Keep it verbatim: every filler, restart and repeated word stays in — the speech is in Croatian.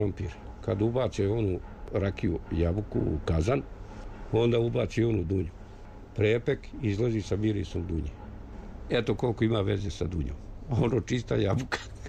krompir. Kad ubace onu rakiju, jabuku u kazan, onda ubaci onu dunju. Prepek izlazi sa mirisom dunje. Eto koliko ima veze sa dunjom. Ono čista jabuka.